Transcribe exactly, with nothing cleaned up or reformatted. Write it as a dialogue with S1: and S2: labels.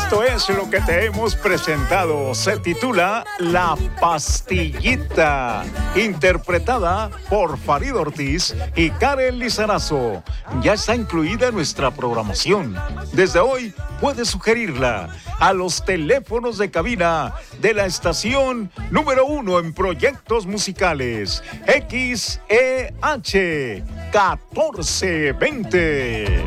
S1: Esto es lo que te hemos presentado. Se titula La Pastillita, interpretada por Farid Ortiz y Karen Lizarazo. Ya está incluida en nuestra programación. Desde hoy puedes sugerirla a los teléfonos de cabina de la estación número uno en proyectos musicales, X E H catorce veinte.